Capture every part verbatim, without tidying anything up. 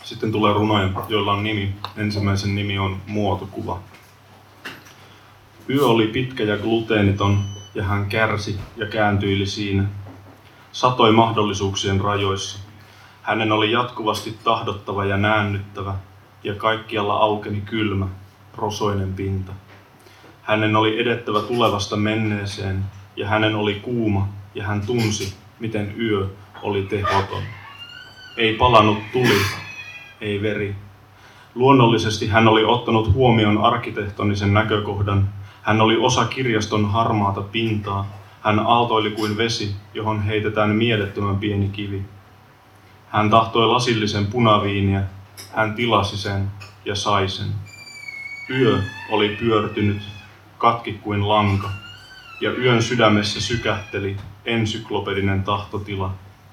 Sitten tulee runoja, joilla on nimi. Ensimmäisen nimi on Muotokuva. Yö oli pitkä ja gluteeniton, ja hän kärsi ja kääntyili siinä. Satoi mahdollisuuksien rajoissa. Hänen oli jatkuvasti tahdottava ja näännyttävä, ja kaikkialla aukeni kylmä, rosoinen pinta. Hänen oli edettävä tulevasta menneeseen, ja hänen oli kuuma, ja hän tunsi, miten yö oli tehoton. Ei palanut tuli, ei veri. Luonnollisesti hän oli ottanut huomioon arkkitehtonisen näkökohdan. Hän oli osa kirjaston harmaata pintaa. Hän aaltoili kuin vesi, johon heitetään mielettömän pieni kivi. Hän tahtoi lasillisen punaviiniä. Hän tilasi sen ja sai sen. Yö oli pyörtynyt, katki kuin lanka, ja yön sydämessä sykähteli ensyklopedinen tahtotila.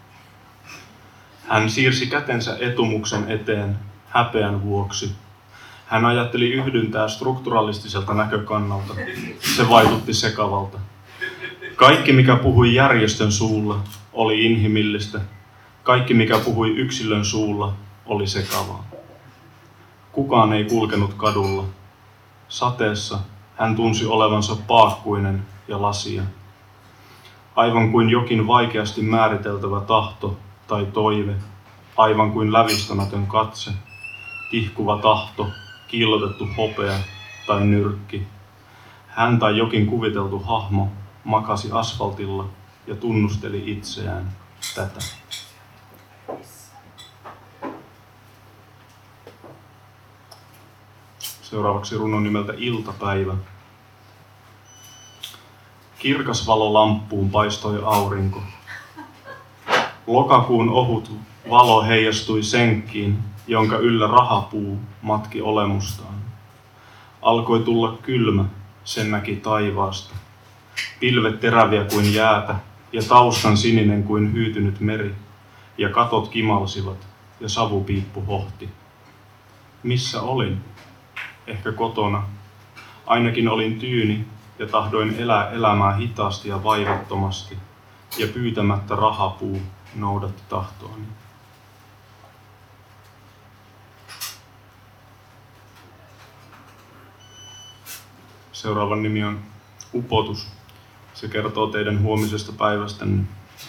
Hän siirsi kätensä etumuksen eteen häpeän vuoksi. Hän ajatteli yhdyntää strukturalistiselta näkökannalta. Se vaikutti sekavalta. Kaikki, mikä puhui järjestön suulla, oli inhimillistä. Kaikki, mikä puhui yksilön suulla, oli sekavaa. Kukaan ei kulkenut kadulla. Sateessa hän tunsi olevansa paakkuinen ja lasia. Aivan kuin jokin vaikeasti määriteltävä tahto tai toive, aivan kuin lävistämätön katse, tihkuva tahto, kiillotettu hopea tai nyrkki. Hän tai jokin kuviteltu hahmo makasi asfaltilla ja tunnusteli itseään tätä. Seuraavaksi runon nimeltä Iltapäivä. Kirkas valo lamppuun paistoi aurinko. Lokakuun ohut valo heijastui senkkiin, jonka yllä rahapuu matki olemustaan. Alkoi tulla kylmä, sen näki taivaasta. Pilvet teräviä kuin jäätä ja taustan sininen kuin hyytynyt meri, ja katot kimalsivat ja savupiippu hohti. Missä olin? Ehkä kotona. Ainakin olin tyyni ja tahdoin elää elämää hitaasti ja vaivattomasti, ja pyytämättä rahapuu noudatti tahtoani. Seuraavan nimi on Upotus. Se kertoo teidän huomisesta päivästänne.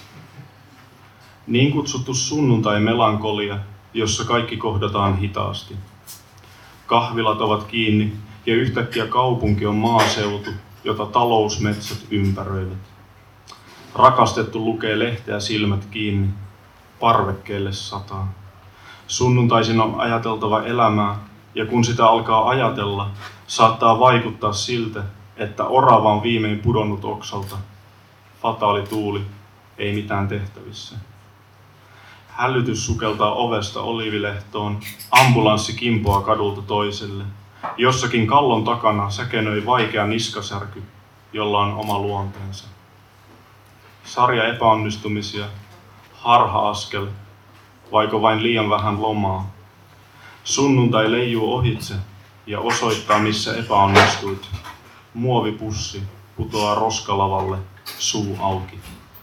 Niin kutsuttu sunnuntai-melankolia, jossa kaikki kohdataan hitaasti. Kahvilat ovat kiinni ja yhtäkkiä kaupunki on maaseutu, jota talousmetsät ympäröivät. Rakastettu lukee lehteä silmät kiinni, parvekkeelle sataa. Sunnuntaisin on ajateltava elämää, ja kun sitä alkaa ajatella, saattaa vaikuttaa siltä, että orava on viimein pudonnut oksalta. Fataali tuuli, ei mitään tehtävissä. Hälytys sukeltaa ovesta oliivilehtoon, ambulanssi kimpoaa kadulta toiselle. Jossakin kallon takana säkenöi vaikea niskasärky, jolla on oma luonteensa. Sarja epäonnistumisia, harha-askel, vaiko vain liian vähän lomaa. Sunnuntai leijuu ohitse ja osoittaa, missä epäonnistuit. Muovipussi putoaa roskalavalle, suu auki.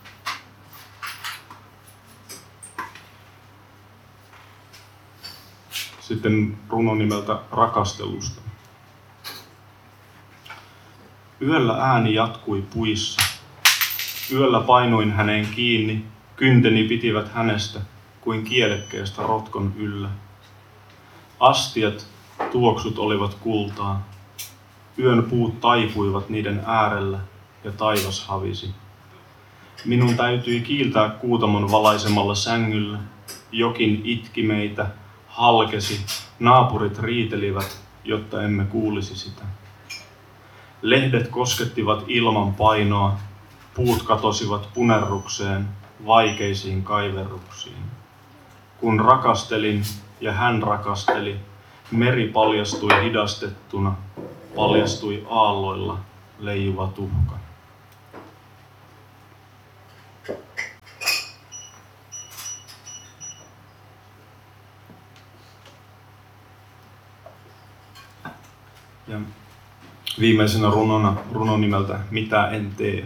Sitten runo nimeltä Rakastelusta. Yöllä ääni jatkui puissa. Yöllä painoin häneen kiinni, kynteni pitivät hänestä kuin kielekkeestä rotkon yllä. Astiat, tuoksut olivat kultaa. Yön puut taipuivat niiden äärellä ja taivas havisi. Minun täytyi kiiltää Kuutamon valaisemalla sängyllä. Jokin itki meitä, halkesi, naapurit riitelivät, jotta emme kuulisi sitä. Lehdet koskettivat ilman painoa, puut katosivat punerrukseen, vaikeisiin kaiverruksiin. Kun rakastelin ja hän rakasteli, meri paljastui hidastettuna, paljastui aalloilla leijuva tuhka. Ja viimeisenä runona runon nimeltä Mitä en tee.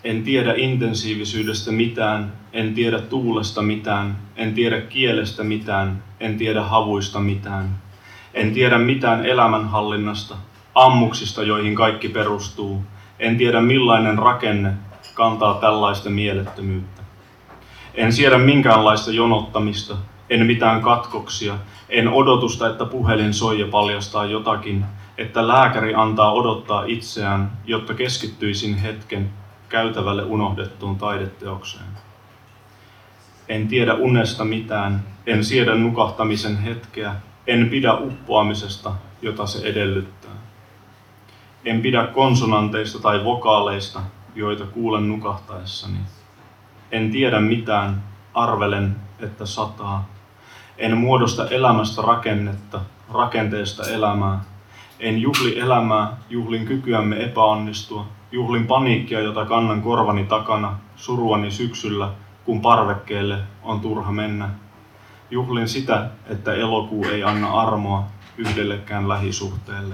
En tiedä intensiivisyydestä mitään, en tiedä tuulesta mitään, en tiedä kielestä mitään, en tiedä havuista mitään. En tiedä mitään elämänhallinnasta, ammuksista, joihin kaikki perustuu. En tiedä millainen rakenne kantaa tällaista mielettömyyttä. En siedä minkäänlaista jonottamista, en mitään katkoksia, en odotusta, että puhelin soi ja paljastaa jotakin, että lääkäri antaa odottaa itseään, jotta keskittyisin hetken käytävälle unohdettuun taideteokseen. En tiedä unesta mitään, en siedä nukahtamisen hetkeä, en pidä uppoamisesta, jota se edellyttää. En pidä konsonanteista tai vokaaleista, joita kuulen nukahtaessani. En tiedä mitään, arvelen, että sataa. En muodosta elämästä rakennetta, rakenteesta elämää. En juhli elämää, juhlin kykyämme epäonnistua, juhlin paniikkia, jota kannan korvani takana, suruani syksyllä, kun parvekkeelle on turha mennä. Juhlin sitä, että elokuu ei anna armoa yhdellekään lähisuhteelle.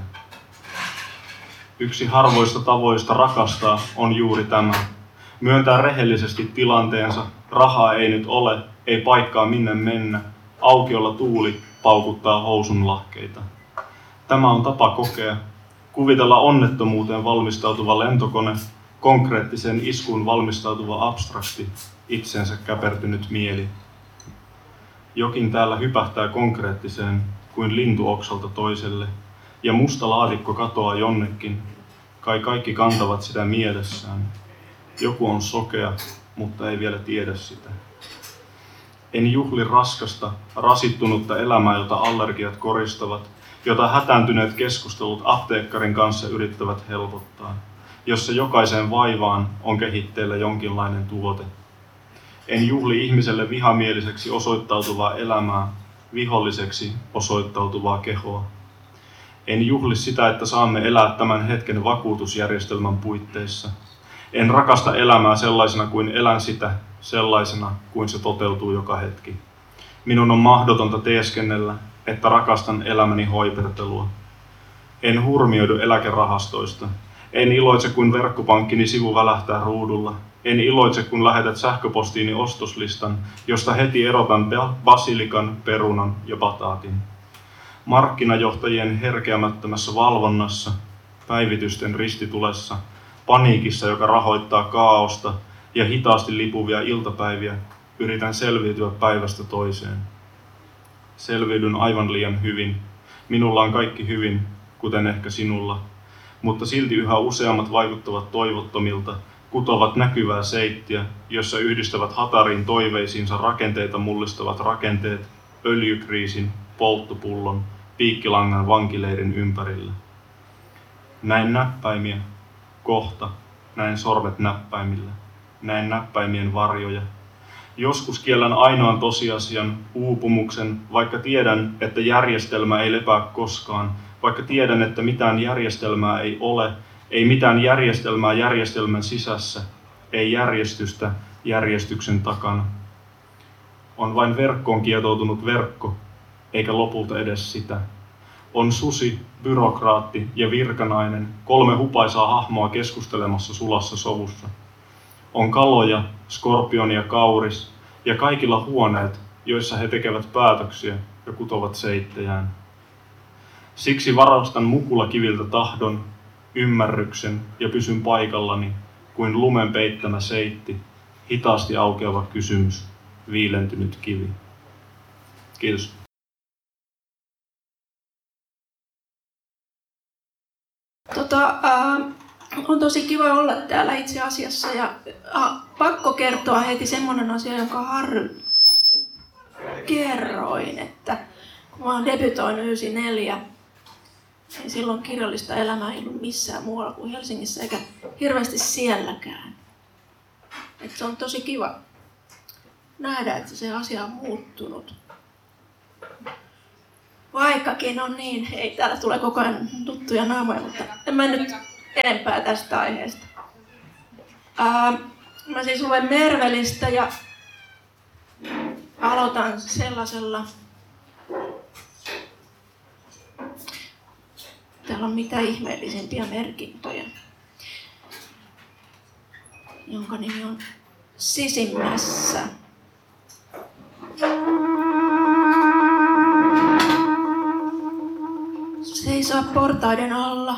Yksi harvoista tavoista rakastaa on juuri tämä. Myöntää rehellisesti tilanteensa, rahaa ei nyt ole, ei paikkaa minne mennä, aukiolla tuuli paukuttaa housun lahkeita. Tämä on tapa kokea, kuvitella onnettomuuteen valmistautuva lentokone, konkreettiseen iskuun valmistautuva abstrakti, itsensä käpertynyt mieli. Jokin täällä hypähtää konkreettiseen kuin lintu oksalta toiselle, ja musta laatikko katoaa jonnekin, kai kaikki kantavat sitä mielessään. Joku on sokea, mutta ei vielä tiedä sitä. En juhli raskasta, rasittunutta elämää, jota allergiat koristavat, jota hätääntyneet keskustelut apteekkarin kanssa yrittävät helpottaa, jossa jokaiseen vaivaan on kehitteillä jonkinlainen tuote. En juhli ihmiselle vihamieliseksi osoittautuvaa elämää, viholliseksi osoittautuvaa kehoa. En juhli sitä, että saamme elää tämän hetken vakuutusjärjestelmän puitteissa. En rakasta elämää sellaisena kuin elän sitä, sellaisena kuin se toteutuu joka hetki. Minun on mahdotonta teeskennellä, että rakastan elämäni hoipertelua. En hurmioidu eläkerahastoista. En iloitse, kun verkkopankkini sivu välähtää ruudulla. En iloitse, kun lähetät sähköpostiini ostoslistan, josta heti erotan basilikan, perunan ja bataatin. Markkinajohtajien herkeämättömässä valvonnassa, päivitysten ristitulessa, paniikissa, joka rahoittaa kaaosta ja hitaasti lipuvia iltapäiviä, yritän selviytyä päivästä toiseen. Selviydyn aivan liian hyvin. Minulla on kaikki hyvin, kuten ehkä sinulla, mutta silti yhä useammat vaikuttavat toivottomilta, kutovat näkyvää seittiä, jossa yhdistävät hatariin toiveisiinsa rakenteita mullistavat rakenteet, öljykriisin, polttopullon, piikkilangan vankileirin ympärillä. Näin näppäimiä, kohta, näin sormet näppäimillä, näin näppäimien varjoja. Joskus kiellän ainoan tosiasian, uupumuksen, vaikka tiedän, että järjestelmä ei lepää koskaan, vaikka tiedän, että mitään järjestelmää ei ole, ei mitään järjestelmää järjestelmän sisässä, ei järjestystä järjestyksen takana. On vain verkkoon kietoutunut verkko, eikä lopulta edes sitä. On susi, byrokraatti ja virkanainen, kolme hupaisaa hahmoa keskustelemassa sulassa sovussa. On kaloja, skorpioni ja kauris, ja kaikilla huoneet, joissa he tekevät päätöksiä ja kutovat seittejään. Siksi varastan mukulakiviltä tahdon, ymmärryksen ja pysyn paikallani kuin lumen peittämä seitti, hitaasti aukeava kysymys, viilentynyt kivi. Kiitos. Tota, äh, on tosi kiva olla täällä itse asiassa ja äh, pakko kertoa heti semmoinen asia, jonka Harry kerroin, että kun mä oon debytoinut yhdeksänkymmentäneljä, niin silloin kirjallista elämää ei ollut missään muualla kuin Helsingissä eikä hirveästi sielläkään. Et se on tosi kiva nähdä, että se asia on muuttunut. Vaikkakin on niin, ei täällä tule koko ajan tuttuja naamoja, mutta en mä nyt enempää tästä aiheesta. Ää, mä siis luen Mervelistä ja aloitan sellaisella. Täällä on mitä ihmeellisimpiä merkintöjä. jonka nimi on Sisimmässä. Seisoa portaiden alla.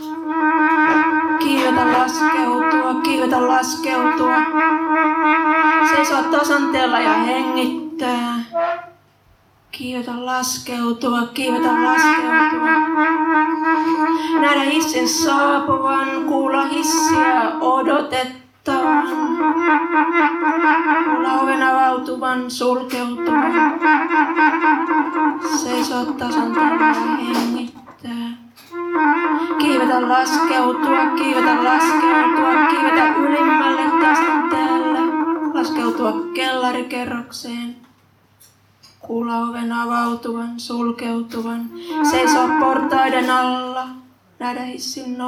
Kiivetä laskeutua, kiivetä laskeutua. Seisoa tasanteella ja hengittää. Kiivetä laskeutua, kiivetä laskeutua. Nähdä hissin saapuvan, kuulla hissiä odotettavan. Kuulla oven avautuvan, sulkeutuvan. Seisoa tasanteella ja hengittää. Kiivetä laskeutua, kiivetä laskeutua, kiivetä ylimmälle tasanteelle. Laskeutua kellarikerrokseen. Kuulla oven avautuvan, sulkeutuvan. Seisoa portaiden alla. Nähdä hissin